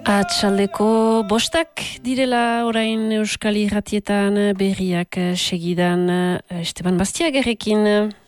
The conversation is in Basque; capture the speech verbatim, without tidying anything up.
Atxaldeko bostak direla orain Euskal Irratietan berriak segidan Esteban Bastiagerrekin.